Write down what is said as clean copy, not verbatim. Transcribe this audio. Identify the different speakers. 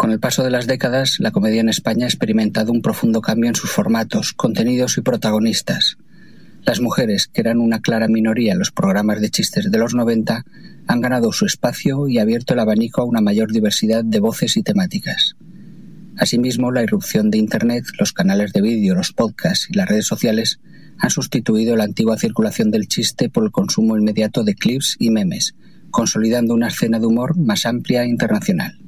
Speaker 1: Con el paso de las décadas, la comedia en España ha experimentado un profundo cambio en sus formatos, contenidos y protagonistas. Las mujeres, que eran una clara minoría en los programas de chistes de los 90, han ganado su espacio y abierto el abanico a una mayor diversidad de voces y temáticas. Asimismo, la irrupción de Internet, los canales de vídeo, los podcasts y las redes sociales han sustituido la antigua circulación del chiste por el consumo inmediato de clips y memes, consolidando una escena de humor más amplia e internacional.